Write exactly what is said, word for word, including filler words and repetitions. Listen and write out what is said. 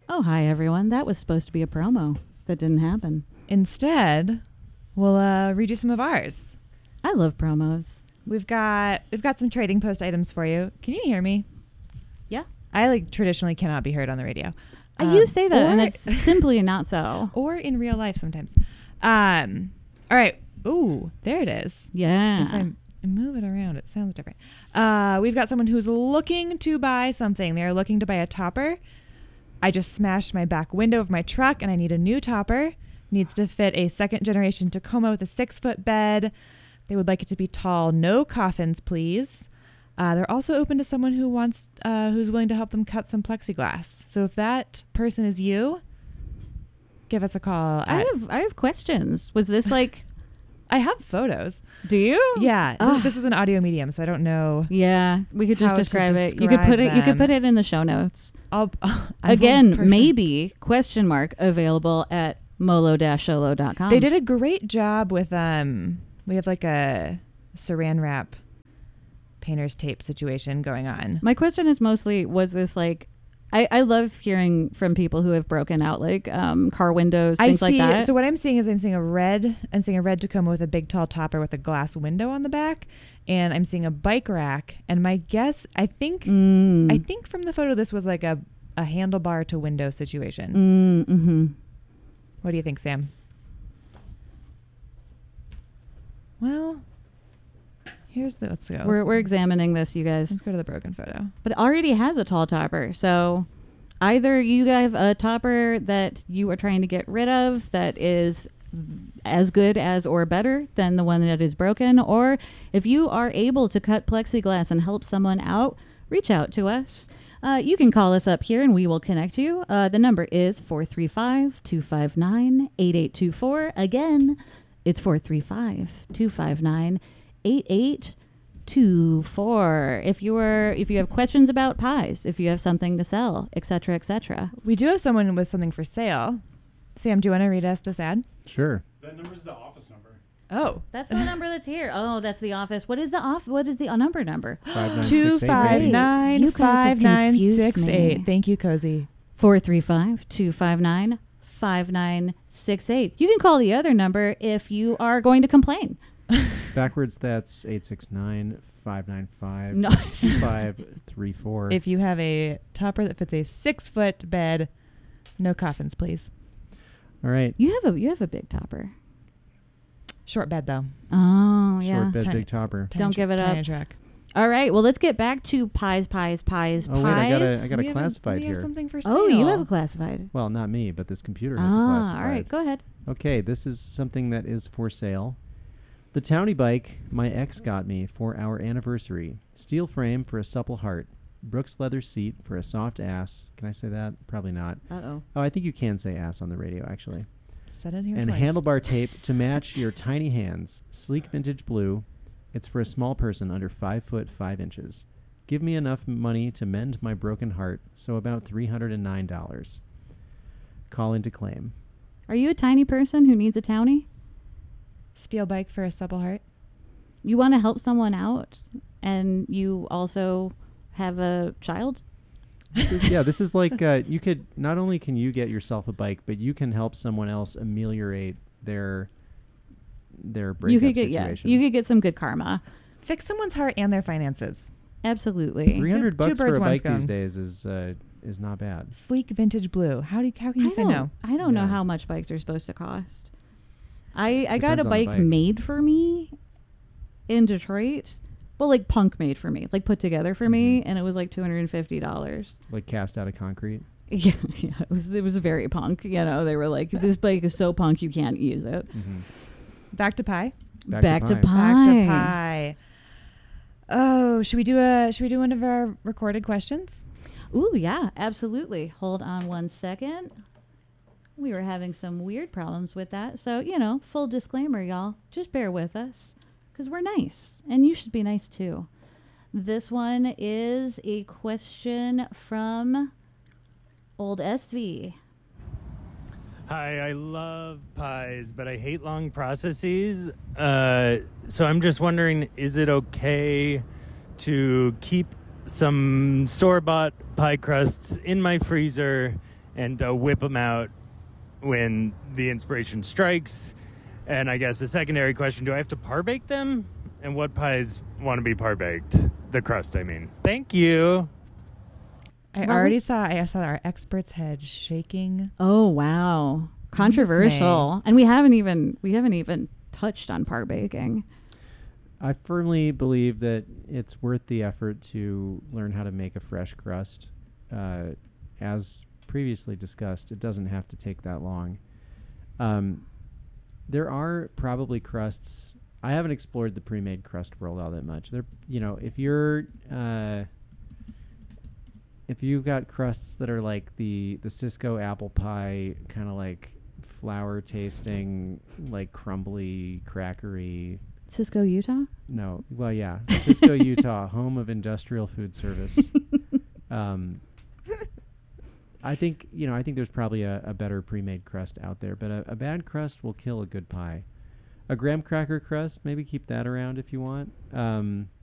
Oh, hi, everyone. That was supposed to be a promo. That didn't happen. Instead, we'll uh, read you some of ours. I love promos. We've got we've got some Trading Post items for you. Can you hear me? Yeah. I like traditionally cannot be heard on the radio. Uh, Um, you say that, or, and it's simply not so. or in real life sometimes. Um. All right. Ooh, there it is. Yeah. If I move it around, it sounds different. Uh, we've got someone who's looking to buy something. They're looking to buy a topper. I just smashed my back window of my truck, and I need a new topper. Needs to fit a second generation Tacoma with a six foot bed. They would like it to be tall. No coffins, please. Uh, they're also open to someone who wants, uh, who's willing to help them cut some plexiglass. So if that person is you, give us a call. I at- have I have questions. Was this like... I have photos. Do you? Yeah, Ugh. th- this is an audio medium, so I don't know. Yeah, we could just How to describe it. You could describe put it. You could them. put it in the show notes. I'll, I Again, will perfect- maybe question mark available at molo dash solo dot com. They did a great job with um. We have like a saran wrap painter's tape situation going on. My question is mostly: was this like? I, I love hearing from people who have broken out like um, car windows, things I see. like that. So what I'm seeing is I'm seeing a red. I'm seeing a red Tacoma with a big tall topper with a glass window on the back, and I'm seeing a bike rack. And my guess, I think, Mm. I think from the photo, this was like a a handlebar to window situation. Mm, mm-hmm. What do you think, Sam? Well, here's the. Let's go. We're we're examining this, you guys. Let's go to the broken photo. But it already has a tall topper. So either you have a topper that you are trying to get rid of that is as good as or better than the one that is broken, or if you are able to cut plexiglass and help someone out, reach out to us. Uh, you can call us up here and we will connect you. Uh, the number is four three five, two five nine, eight eight two four. Again, it's four three five, two five nine, eight eight two four. If you are, if you have questions about pies, if you have something to sell, et cetera, et cetera. We do have someone with something for sale. Sam, do you want to read us this ad? Sure. That number's the office number. Oh, That's the number that's here. Oh, that's the office. What is the off? What is the uh, number number? Five nine two six eight. five nine You guys have five nine six confused eight. me. Thank you, Cozy. four three five, two five nine, five nine six eight. You can call the other number if you are going to complain. Backwards, that's eight six nine five nine five No. five three four. If you have a topper that fits a six foot bed, no coffins, please. All right. You have a you have a big topper. Short bed though. Oh, yeah. Short bed, Tiny- big topper. Tiny Don't tr- give it tiny up. Track. All right. Well, let's get back to pies, pies, pies, Oh, pies. wait, I gotta- I gotta We have a- classified we have here. something for sale. Oh, you have a classified. Well, not me, but this computer has a Ah, classified. all right. Go ahead. Okay, this is something that is for sale. The Townie bike my ex got me for our anniversary. Steel frame for a supple heart. Brooks leather seat for a soft ass. Can I say that? Probably not. Uh-oh. Oh, I think you can say ass on the radio, actually. Said it here And twice. handlebar tape to match your tiny hands. Sleek vintage blue. It's for a small person under five foot five inches. Give me enough money to mend my broken heart, so about three hundred and nine dollars. Call in to claim. Are you a tiny person who needs a townie? Steel bike for a supple heart. You want to help someone out, and you also have a child? Yeah, this is like uh, you could not only can you get yourself a bike, but you can help someone else ameliorate their their breakup You could get situation. yeah. You could get some good karma. Fix someone's heart and their finances. Absolutely. Three hundred Two- two bucks for birds, a one bike these stone. days is uh, is not bad. Sleek vintage blue. How do you, how can you I say don't, no? I don't know Yeah. how much bikes are supposed to cost. I I got Depends a on the bike, bike. made for me in Detroit. Well, like punk made for me, like put together for me, Mm-hmm. and it was like two hundred and fifty dollars. Like cast out of concrete. Yeah, yeah, it was it was very punk. You know, they were like, "This bike is so punk, you can't use it." Mm-hmm. Back to pie. Back, to, pie. Back to pie. Oh, should we do a should we do one of our recorded questions? Ooh, yeah, absolutely. Hold on one second. We were having some weird problems with that, so you know, full disclaimer, y'all. Just bear with us, because we're nice, and you should be nice too. This one is a question from Old S V. Hi, I love pies, but I hate long processes. Uh, so I'm just wondering, is it okay to keep some store-bought pie crusts in my freezer and uh, whip them out when the inspiration strikes. And I guess a secondary question, do I have to par bake them? And what pies want to be par baked? The crust, I mean. Thank you. I Well, already we- saw. I saw our expert's head shaking. Oh wow, controversial. And we haven't even we haven't even touched on par baking. I firmly believe that it's worth the effort to learn how to make a fresh crust. Uh, as previously discussed, it doesn't have to take that long. Um, there are probably crusts. I haven't explored the pre-made crust world all that much. There, you know, if you're uh, if you've got crusts that are like the the Cisco apple pie, kind of like flour tasting, like crumbly, crackery. Cisco, Utah. No, well, yeah, Cisco, Utah, home of industrial food service. Um, I think you know. I think there's probably a, a better pre-made crust out there, but a, a bad crust will kill a good pie. A graham cracker crust, maybe keep that around if you want. Um,